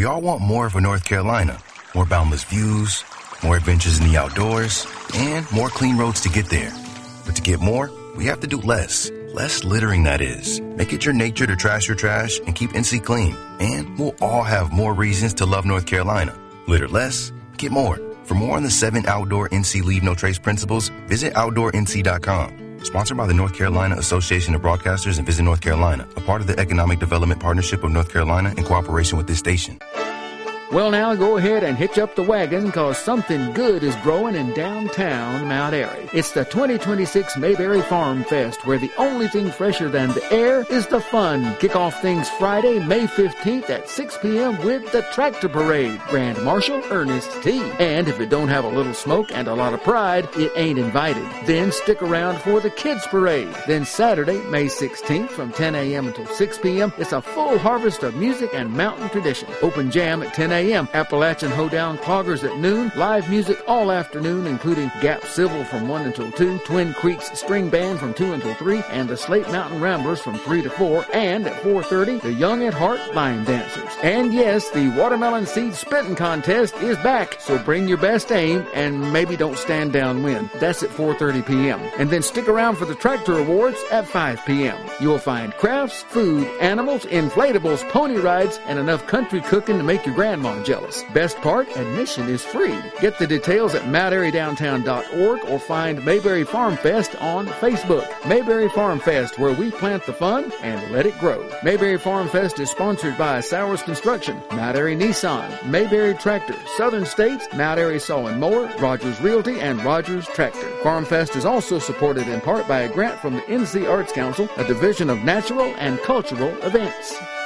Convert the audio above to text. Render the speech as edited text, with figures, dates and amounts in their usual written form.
We all want more for North Carolina. More boundless views, more adventures in the outdoors, and more clean roads to get there. But to get more, we have to do less. Less littering, that is. Make it your nature to trash your trash and keep NC clean. And we'll all have more reasons to love North Carolina. Litter less, get more. For more on the 7 outdoor NC Leave No Trace principles, visit OutdoorNC.com. Sponsored by the North Carolina Association of Broadcasters and Visit North Carolina, a part of the Economic Development Partnership of North Carolina in cooperation with this station. Well, now go ahead and hitch up the wagon, because something good is growing in downtown Mount Airy. It's the 2026 Mayberry Farm Fest, where the only thing fresher than the air is the fun. Kick off things Friday, May 15th at 6 p.m. with the Tractor Parade. Grand Marshal Ernest T. And if it don't have a little smoke and a lot of pride, it ain't invited. Then stick around for the Kids Parade. Then Saturday, May 16th from 10 a.m. until 6 p.m. It's a full harvest of music and mountain tradition. Open jam at 10 a.m. Appalachian Hoedown Cloggers at noon. Live music all afternoon, including Gap Civil from 1 until 2, Twin Creeks String Band from 2 until 3, and the Slate Mountain Ramblers from 3 to 4. And at 4:30, the Young at Heart Line Dancers. And yes, the Watermelon Seed Spitting Contest is back, so bring your best aim and maybe don't stand downwind. That's at 4:30 p.m. And then stick around for the Tractor Awards at 5 p.m. You'll find crafts, food, animals, inflatables, pony rides, and enough country cooking to make your grandma jealous. Best part, admission is free. Get the details at MountAiryDowntown.org or find Mayberry Farm Fest on Facebook. Mayberry Farm Fest, where we plant the fun and let it grow. Mayberry Farm Fest is sponsored by Sowers Construction, Mount Airy Nissan, Mayberry Tractor, Southern States, Mount Airy Saw and Mower, Rogers Realty, and Rogers Tractor. Farm Fest is also supported in part by a grant from the NC Arts Council, a division of natural and cultural events.